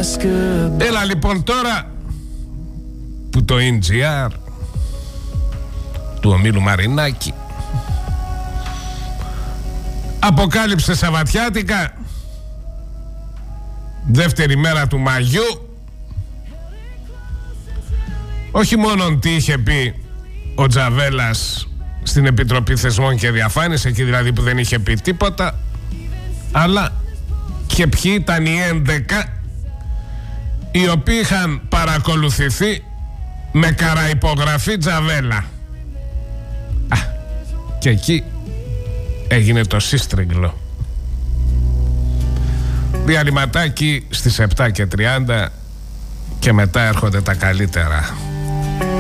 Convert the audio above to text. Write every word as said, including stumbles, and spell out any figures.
Έλα λοιπόν τώρα που το εν τζι αρ του ομίλου Μαρινάκη αποκάλυψε Σαββατιάτικα, δεύτερη μέρα του Μαγιού, όχι μόνον τι είχε πει ο Τζαβέλας στην Επιτροπή Θεσμών και Διαφάνειας, εκεί δηλαδή που δεν είχε πει τίποτα, αλλά και ποιοι ήταν οι έντεκα οι οποίοι είχαν παρακολουθηθεί με καραϋπογραφή Τζαβέλα. Α, και εκεί έγινε το σύστριγγλο. Διαλυματάκι στις επτά και τριάντα και μετά έρχονται τα καλύτερα.